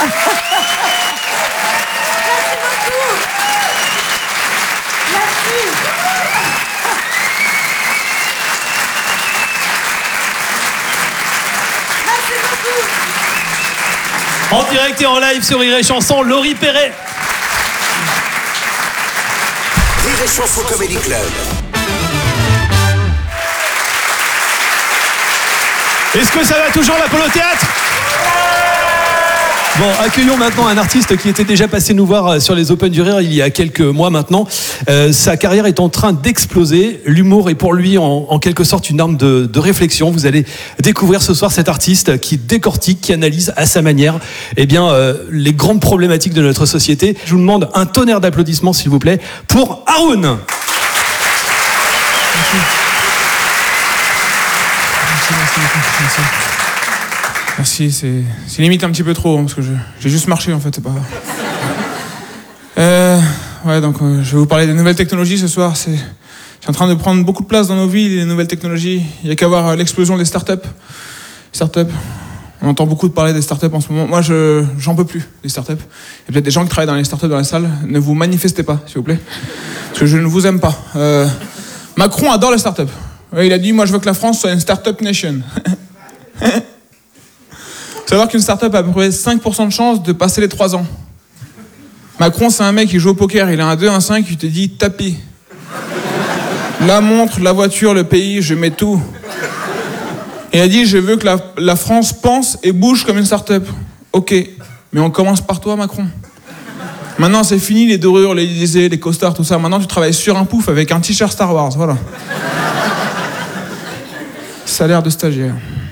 En direct et en live sur Rire et Chanson, Laurie Perret. Rire et Chanson Comedy Club. Est-ce que ça va toujours l'Apollo Théâtre ? Bon, accueillons maintenant un artiste qui était déjà passé nous voir sur les Open du Rire il y a quelques mois maintenant. Sa carrière est en train d'exploser. L'humour est pour lui en quelque sorte une arme de réflexion. Vous allez découvrir ce soir cet artiste qui décortique, qui analyse à sa manière les grandes problématiques de notre société. Je vous demande un tonnerre d'applaudissements s'il vous plaît pour Haroun. Merci, c'est limite un petit peu trop, parce que j'ai juste marché en fait, c'est pas... donc je vais vous parler des nouvelles technologies ce soir. C'est en train de prendre beaucoup de place dans nos vies, les nouvelles technologies. Il y a qu'à voir l'explosion des startups. On entend beaucoup parler des startups en ce moment. Moi, j'en peux plus, des startups. Il y a peut-être des gens qui travaillent dans les startups dans la salle. Ne vous manifestez pas, s'il vous plaît, parce que je ne vous aime pas. Macron adore les startups. Il a dit, moi je veux que la France soit une startup nation. Faut savoir qu'une startup a à peu près 5% de chance de passer les 3 ans. Macron, c'est un mec qui joue au poker, il a un 2, un 5, il te dit tapis. La montre, la voiture, le pays, je mets tout. Il a dit, je veux que la France pense et bouge comme une startup. Ok, mais on commence par toi, Macron. Maintenant, c'est fini les dorures, les Élysées, les costards, tout ça. Maintenant, tu travailles sur un pouf avec un t-shirt Star Wars, voilà. Salaire de stagiaire.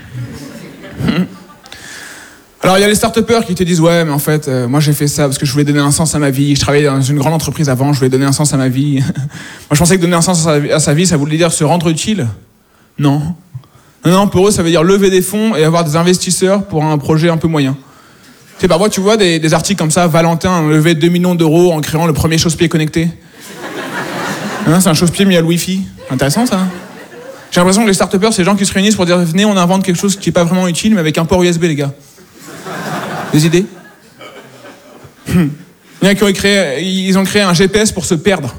Alors il y a les start-upers qui te disent ouais mais en fait moi j'ai fait ça parce que je voulais donner un sens à ma vie, je travaillais dans une grande entreprise avant, je voulais donner un sens à ma vie. Moi je pensais que donner un sens à sa vie ça voulait dire se rendre utile. Non, pour eux ça veut dire lever des fonds et avoir des investisseurs pour un projet un peu moyen. Tu sais parfois tu vois des articles comme ça, Valentin a levé 2 millions d'euros en créant le premier chausse-pied connecté. C'est un chausse-pied mis à le Wi-Fi, intéressant ça. J'ai l'impression que les start-upers, c'est les gens qui se réunissent pour dire venez, on invente quelque chose qui n'est pas vraiment utile, mais avec un port USB, les gars. Des idées ? Il y en a qui ont créé un GPS pour se perdre.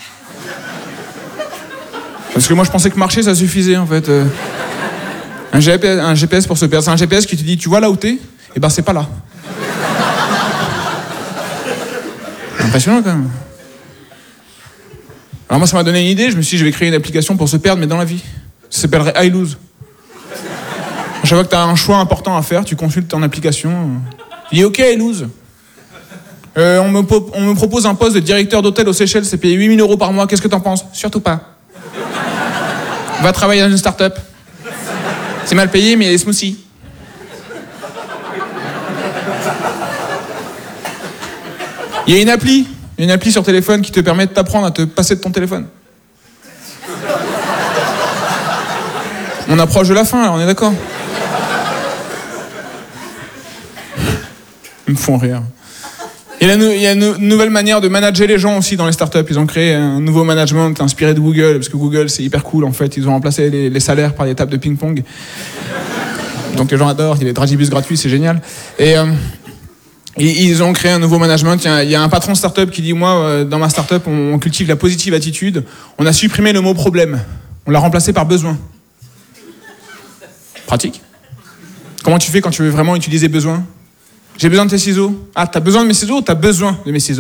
Parce que moi, je pensais que marcher, ça suffisait, en fait. Un GPS pour se perdre. C'est un GPS qui te dit tu vois là où t'es ? Eh ben, c'est pas là. Impressionnant, quand même. Alors moi, ça m'a donné une idée. Je me suis dit, je vais créer une application pour se perdre, mais dans la vie. Ça s'appellerait iLose. À chaque fois que tu as un choix important à faire, tu consultes ton application. Tu dis, OK, iLose. On me propose un poste de directeur d'hôtel aux Seychelles, c'est payé 8 000 € par mois. Qu'est-ce que t'en penses ? Surtout pas. Va travailler dans une start-up. C'est mal payé, mais il y a des smoothies. Il y a une appli sur téléphone qui te permet de t'apprendre à te passer de ton téléphone. On approche de la fin, alors on est d'accord. Ils me font rire. Il y a une nouvelle manière de manager les gens aussi dans les startups. Ils ont créé un nouveau management inspiré de Google, parce que Google, c'est hyper cool, en fait. Ils ont remplacé les salaires par des tables de ping-pong. Donc les gens adorent, il y a des dragibus gratuits, c'est génial. Et ils ont créé un nouveau management. Il y a un patron de startup qui dit, moi, dans ma startup, on cultive la positive attitude. On a supprimé le mot problème. On l'a remplacé par besoin. Pratique. Comment tu fais quand tu veux vraiment utiliser besoin ? J'ai besoin de tes ciseaux. Ah, t'as besoin de mes ciseaux ou t'as besoin de mes ciseaux ?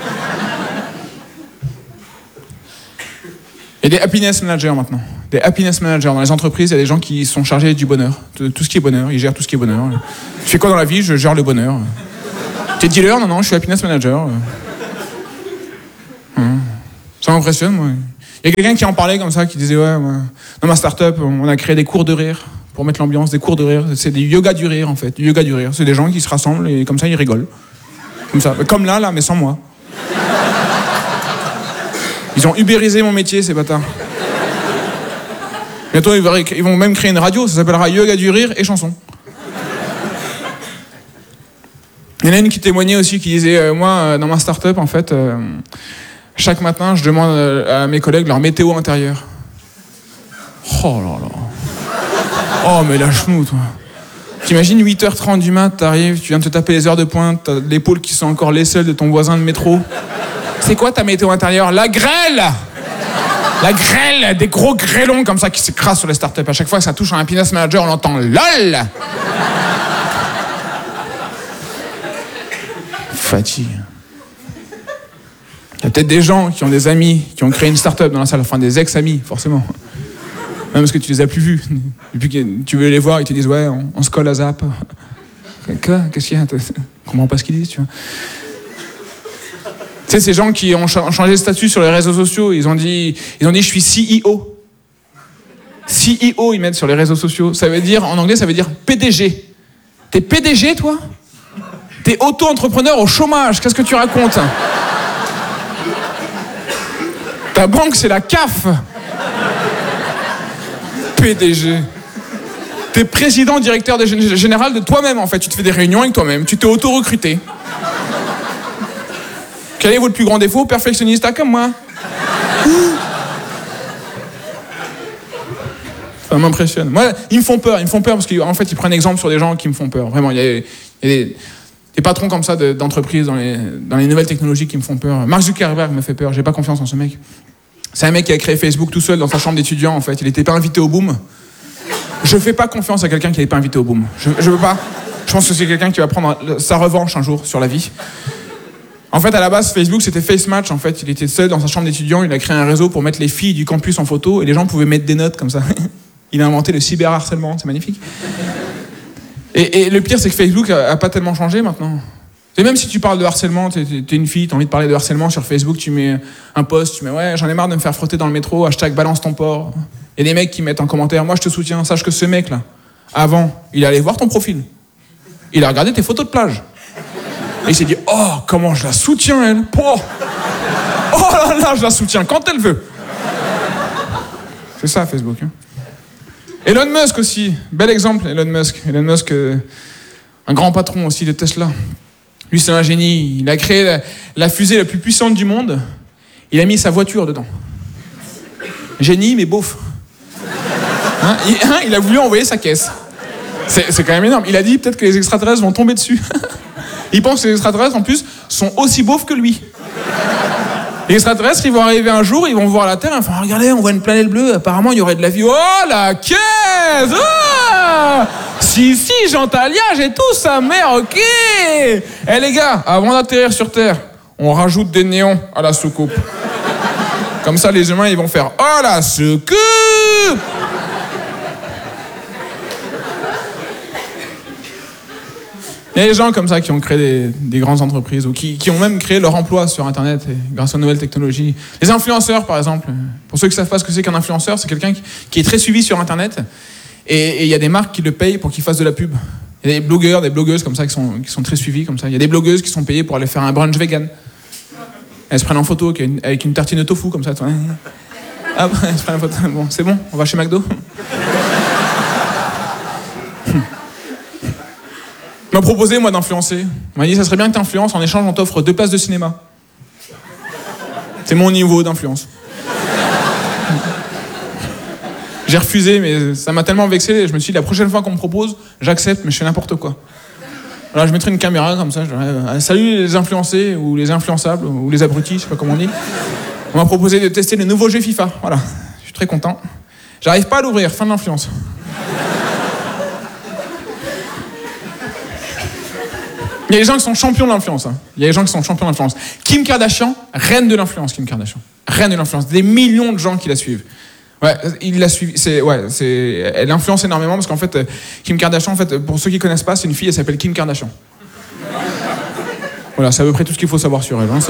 Il y a des happiness managers maintenant. Des happiness managers. Dans les entreprises, il y a des gens qui sont chargés du bonheur. De tout ce qui est bonheur. Ils gèrent tout ce qui est bonheur. Tu fais quoi dans la vie ? Je gère le bonheur. T'es dealer ? Non, je suis happiness manager. Ça m'impressionne, moi. Il y a quelqu'un qui en parlait comme ça, qui disait ouais, dans ma start-up, on a créé des cours de rire pour mettre l'ambiance, des cours de rire. C'est des yoga du rire, en fait. Du yoga du rire. C'est des gens qui se rassemblent et comme ça, ils rigolent. Comme ça. Comme là, mais sans moi. Ils ont ubérisé mon métier, ces bâtards. Bientôt, ils vont même créer une radio, ça s'appellera Yoga du rire et chansons. Il y en a une qui témoignait aussi, qui disait moi, dans ma start-up, en fait, chaque matin, je demande à mes collègues leur météo intérieure. Oh là là. Oh, mais lâche-nous, toi. T'imagines 8h30 du mat, t'arrives, tu viens de te taper les heures de pointe, t'as l'épaule qui sont encore les seules de ton voisin de métro. C'est quoi ta météo intérieure? La grêle! La grêle, des gros grêlons comme ça qui s'écrasent sur les startups. À chaque fois que ça touche un happiness manager, on entend LOL! Fatigue. Il y a peut-être des gens qui ont des amis, qui ont créé une startup dans la salle, enfin des ex-amis, forcément. Même parce que tu les as plus vus. Depuis que tu veux les voir, ils te disent ouais, on se colle à Zap. Quoi? Qu'est-ce qu'il y a? Je comprends pas ce qu'ils disent, tu vois. Tu sais, ces gens qui ont changé de statut sur les réseaux sociaux, ils ont dit je suis CEO. CEO, ils mettent sur les réseaux sociaux. Ça veut dire, en anglais, ça veut dire PDG. T'es PDG, toi? T'es auto-entrepreneur au chômage. Qu'est-ce que tu racontes? Ta banque, c'est la CAF. PDG. T'es président, directeur général de toi-même, en fait. Tu te fais des réunions avec toi-même. Tu t'es auto-recruté. Quel est votre plus grand défaut? Perfectionniste comme moi. Ça m'impressionne. Moi, ils me font peur parce qu'en fait, ils prennent exemple sur des gens qui me font peur. Vraiment, il y a des patrons comme ça d'entreprises dans les nouvelles technologies qui me font peur. Mark Zuckerberg me fait peur. J'ai pas confiance en ce mec. C'est un mec qui a créé Facebook tout seul dans sa chambre d'étudiant, en fait. Il n'était pas invité au boom. Je fais pas confiance à quelqu'un qui n'est pas invité au boom. Je veux pas. Je pense que c'est quelqu'un qui va prendre sa revanche un jour sur la vie. En fait, à la base, Facebook, c'était Face Match. En fait, il était seul dans sa chambre d'étudiant. Il a créé un réseau pour mettre les filles du campus en photo et les gens pouvaient mettre des notes comme ça. Il a inventé le cyberharcèlement. C'est magnifique. Et le pire, c'est que Facebook a pas tellement changé maintenant. Et même si tu parles de harcèlement, t'es une fille, t'as envie de parler de harcèlement sur Facebook, tu mets un post, tu mets ouais, j'en ai marre de me faire frotter dans le métro, #balance ton porc. Il y a des mecs qui mettent en commentaire, moi je te soutiens, sache que ce mec-là, avant, il allait voir ton profil. Il a regardé tes photos de plage. Et il s'est dit, oh, comment je la soutiens, elle. Oh là là, je la soutiens quand elle veut. C'est ça, Facebook. Hein. Elon Musk aussi, bel exemple, Elon Musk. Elon Musk, un grand patron aussi de Tesla. Lui, c'est un génie. Il a créé la fusée la plus puissante du monde. Il a mis sa voiture dedans. Génie, mais beauf. Hein, il a voulu envoyer sa caisse. C'est quand même énorme. Il a dit peut-être que les extraterrestres vont tomber dessus. Il pense que les extraterrestres, en plus, sont aussi beaufs que lui. Les extraterrestres, ils vont arriver un jour, ils vont voir la Terre, ils vont regardez, on voit une planète bleue, apparemment, il y aurait de la vie. Oh, la caisse! Oh si, Jean Talia, j'ai tout sa mère, ok! Eh les gars, avant d'atterrir sur Terre, on rajoute des néons à la soucoupe. Comme ça, les humains, ils vont faire « Oh, la soucoupe !» Il y a des gens comme ça qui ont créé des grandes entreprises ou qui ont même créé leur emploi sur Internet grâce aux nouvelles technologies. Les influenceurs, par exemple. Pour ceux qui ne savent pas ce que c'est qu'un influenceur, c'est quelqu'un qui est très suivi sur Internet et il y a des marques qui le payent pour qu'il fasse de la pub. Il y a des blogueurs, des blogueuses comme ça qui sont très suivis comme ça. Il y a des blogueuses qui sont payées pour aller faire un brunch vegan. Elles se prennent en photo avec une tartine de tofu comme ça. Ah, elles se prennent en photo. Bon, c'est bon, on va chez McDo. Il m'a proposé, moi, d'influencer. Il m'a dit, ça serait bien que tu influences. En échange, on t'offre 2 places de cinéma. C'est mon niveau d'influence. J'ai refusé, mais ça m'a tellement vexé. Je me suis dit, la prochaine fois qu'on me propose, j'accepte, mais je fais n'importe quoi. Alors, je mettrai une caméra comme ça. Je dirais, salut les influencés, ou les influençables, ou les abrutis, je sais pas comment on dit. On m'a proposé de tester le nouveau jeu FIFA. Voilà, je suis très content. J'arrive pas à l'ouvrir, fin de l'influence. Il y a des gens qui sont champions de l'influence. Hein. Il y a des gens qui sont champions de l'influence. Kim Kardashian, reine de l'influence, Kim Kardashian. Reine de l'influence. Des millions de gens qui la suivent. Ouais, il la suivi. Elle influence énormément parce qu'en fait, Kim Kardashian, en fait, pour ceux qui connaissent pas, c'est une fille, elle s'appelle Kim Kardashian. Voilà, c'est à peu près tout ce qu'il faut savoir sur elle. Hein.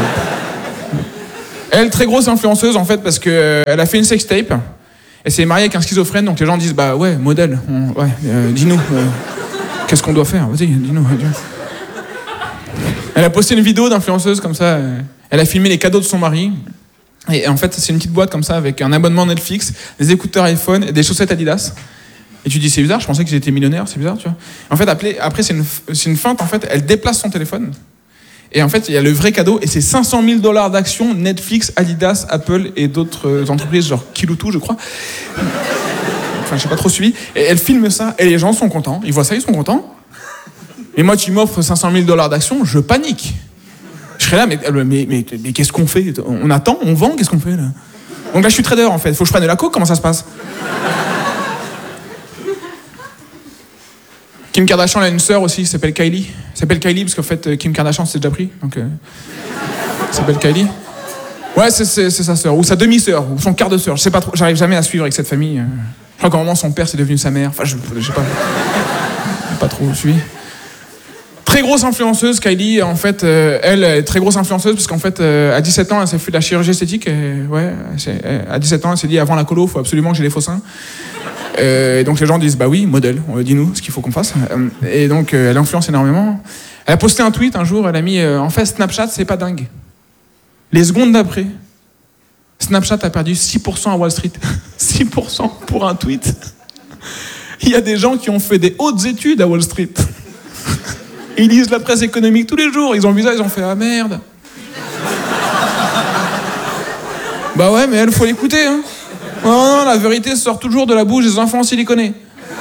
Elle, très grosse influenceuse, en fait, parce que elle a fait une sextape. Elle s'est mariée avec un schizophrène, donc les gens disent, bah ouais, modèle, dis-nous, qu'est-ce qu'on doit faire? Vas-y, dis-nous. Elle a posté une vidéo d'influenceuse comme ça. Elle a filmé les cadeaux de son mari. Et en fait, c'est une petite boîte comme ça avec un abonnement Netflix, des écouteurs iPhone et des chaussettes Adidas. Et tu dis, c'est bizarre, je pensais qu'ils étaient millionnaires, c'est bizarre, tu vois. En fait, après, c'est une feinte, en fait, elle déplace son téléphone. Et en fait, il y a le vrai cadeau, et c'est $500 000 d'actions Netflix, Adidas, Apple et d'autres entreprises, genre Kiloutou, je crois. enfin j'ai pas trop suivi. Et elle filme ça, et les gens sont contents, ils voient ça, ils sont contents. Et moi, tu m'offres $500 000 d'actions, je panique. Je serais là, mais qu'est-ce qu'on fait? On attend, on vend, qu'est-ce qu'on fait là? Donc là, je suis trader en fait. Faut que je prenne de la coke, comment ça se passe? Kim Kardashian, elle a une sœur aussi, qui s'appelle Kylie. Elle s'appelle Kylie parce qu'en fait, Kim Kardashian s'est déjà pris. Donc, elle s'appelle Kylie. Ouais, c'est sa sœur, ou sa demi-sœur, ou son quart de sœur. Je sais pas trop, j'arrive jamais à suivre avec cette famille. Je crois qu'à un moment, son père, c'est devenu sa mère. Enfin, je sais pas. Pas trop suivi. Très grosse influenceuse, Kylie. En fait, elle est très grosse influenceuse parce qu'en fait, à 17 ans, elle s'est fait de la chirurgie esthétique. Et, ouais, à 17 ans, elle s'est dit avant la colo, il faut absolument que j'ai les faux seins. Et donc les gens disent bah oui, modèle, dis-nous ce qu'il faut qu'on fasse. Et donc elle influence énormément. Elle a posté un tweet un jour, elle a mis en fait Snapchat, c'est pas dingue. Les secondes d'après, Snapchat a perdu 6% à Wall Street. 6% pour un tweet. Il y a des gens qui ont fait des hautes études à Wall Street. Ils lisent la presse économique tous les jours. Ils ont vu ça, ils ont fait ah merde. Bah ouais, mais elle, faut l'écouter. Hein. Non, la vérité sort toujours de la bouche des enfants siliconés.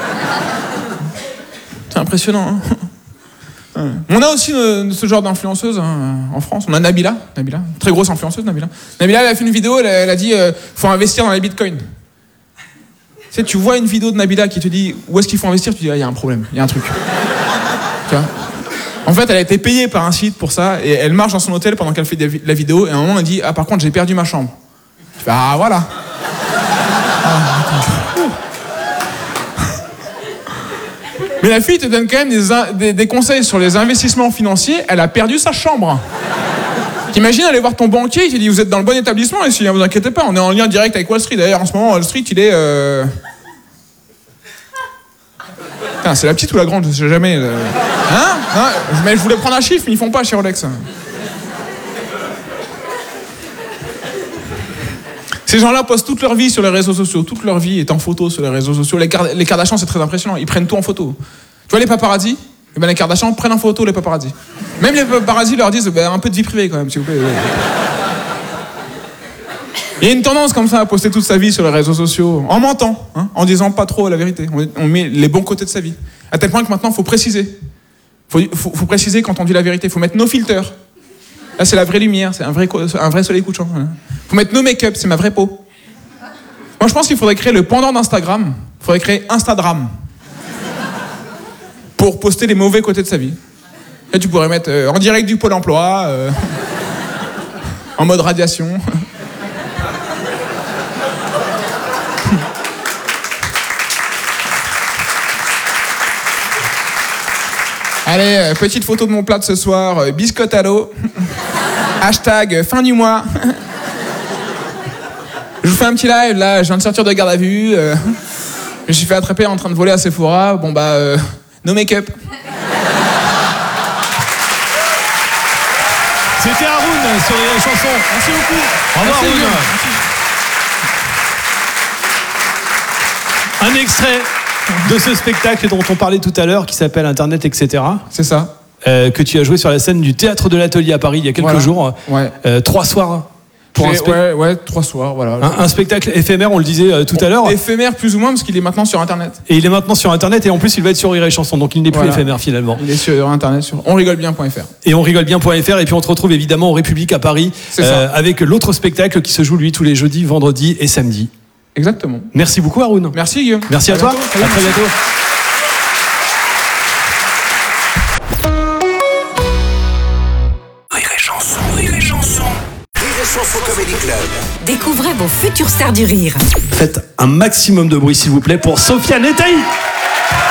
C'est impressionnant. Hein. On a aussi ce genre d'influenceuse en France. On a Nabila, très grosse influenceuse, Nabila. Nabila, elle a fait une vidéo, elle a dit faut investir dans les bitcoins. Tu sais, tu vois une vidéo de Nabila qui te dit où est-ce qu'il faut investir, tu dis il y a un problème, il y a un truc. Tu vois ? En fait, elle a été payée par un site pour ça, et elle marche dans son hôtel pendant qu'elle fait la vidéo, et à un moment, elle dit ah, par contre, j'ai perdu ma chambre. Tu fais ah, voilà. Mais la fille te donne quand même des conseils sur les investissements financiers. Elle a perdu sa chambre. T'imagines aller voir ton banquier, il te dit vous êtes dans le bon établissement et ne vous inquiétez pas, on est en lien direct avec Wall Street. D'ailleurs en ce moment Wall Street il est Putain, c'est la petite ou la grande, je sais jamais. Hein? Mais je voulais prendre un chiffre mais ils font pas chez Rolex. Ces gens-là postent toute leur vie sur les réseaux sociaux. Toute leur vie est en photo sur les réseaux sociaux. Les Kardashians, c'est très impressionnant. Ils prennent tout en photo. Tu vois les paparazzi? Eh ben, les Kardashians prennent en photo les paparazzi. Même les paparazzi leur disent un peu de vie privée quand même, s'il vous plaît. Il y a une tendance comme ça à poster toute sa vie sur les réseaux sociaux, en mentant, hein, en disant pas trop la vérité. On met les bons côtés de sa vie. À tel point que maintenant, il faut préciser. Faut préciser quand on dit la vérité. Il faut mettre nos filters. Là, c'est la vraie lumière, c'est un vrai soleil couchant. Faut mettre no make-up, c'est ma vraie peau. Moi, je pense qu'il faudrait créer le pendant d'Instagram. Il faudrait créer Instagram. Pour poster les mauvais côtés de sa vie. Là, tu pourrais mettre en direct du Pôle emploi, en mode radiation. Allez, petite photo de mon plat de ce soir, biscotte à l'eau. Hashtag fin du mois. Je vous fais un petit live, là, je viens de sortir de garde à vue. Je me suis fait attraper en train de voler à Sephora. Bon bah, no make-up. C'était Haroun sur les chansons. Merci beaucoup. Au revoir Haroun. Un extrait de ce spectacle dont on parlait tout à l'heure qui s'appelle Internet, etc. C'est ça. Que tu as joué sur la scène du Théâtre de l'Atelier à Paris il y a quelques jours. Ouais. 3 soirs. Pour ouais, 3 soirs, voilà. Un spectacle éphémère, on le disait tout à l'heure. Éphémère plus ou moins parce qu'il est maintenant sur Internet. Et il est maintenant sur Internet et en plus il va être sur Rire et Chanson, donc il n'est plus éphémère finalement. Il est sur Internet, sur onrigolebien.fr. Et onrigolebien.fr et puis on te retrouve évidemment au République à Paris avec l'autre spectacle qui se joue lui tous les jeudis, vendredis et samedis. Exactement. Merci beaucoup Haroun. Merci Guillaume. Merci à toi. À très bientôt. Comedy Club. Découvrez vos futures stars du rire. Faites un maximum de bruit s'il vous plaît pour Sofiane Etaï.